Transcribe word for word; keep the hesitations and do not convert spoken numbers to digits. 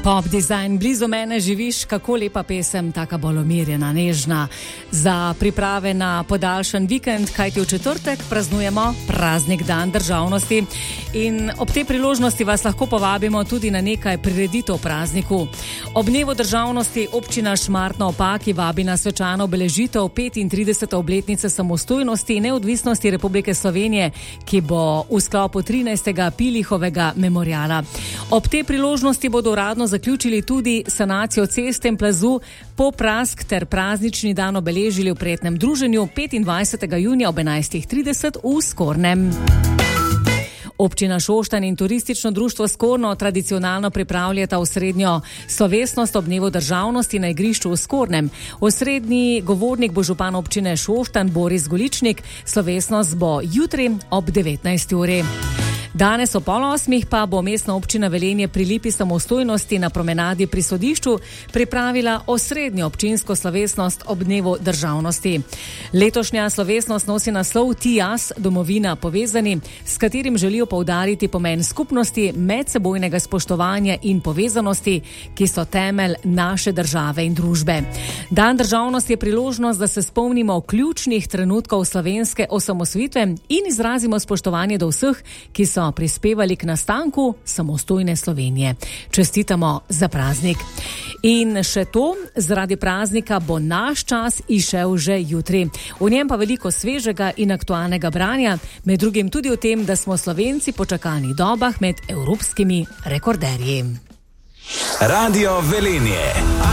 Pop design, blizu mene živiš, kako lepa pesem, taka bolj umirjena, nežna. Za priprave na podaljšan vikend, kajti v četrtek praznujemo praznik dan državnosti. In ob tej priložnosti vas lahko povabimo tudi na nekaj prireditev prazniku. Ob dnevu državnosti občina Šmartno ob Paki vabi na svečano obeležitev petintridesete obletnice samostojnosti in neodvisnosti Republike Slovenije, ki bo v sklopu trinajstega Pilihovega memoriala. Ob tej priložnosti bodo uradno zaključili tudi sanacijo ceste in plazu Poprask ter praznični dan obeležili v prijetnem druženju petindvajsetega junija ob enajstih trideset v Skornem. Občina Šoštanj in turistično društvo Skorno tradicionalno pripravljata osrednjo slovesnost ob dnevu državnosti na igrišču v Skornem. Osrednji govornik bo župan občine Šoštanj Boris Goličnik, slovesnost bo jutri ob devetnajsti uri. Danes o pol osmih pa bo mestna občina Velenje pri Lipi samostojnosti na promenadi pri sodišču pripravila osrednjo občinsko slovesnost ob dnevu državnosti. Letošnja slovesnost nosi naslov Ti jaz, domovina povezani, s katerim želijo poudariti pomen skupnosti, medsebojnega spoštovanja in povezanosti, ki so temelj naše države in družbe. Dan državnosti je priložnost, da se spomnimo ključnih trenutkov slovenske osamosvojitve in izrazimo spoštovanje do vseh, ki so prispevali k nastanku samostojne Slovenije. Čestitamo za praznik. In še to, zaradi praznika bo naš čas išel že jutri. V njem pa veliko svežega in aktualnega branja, med drugim tudi o tem, da smo Slovenci po čakalnih dobah med evropskimi rekorderji. Radio Velenje.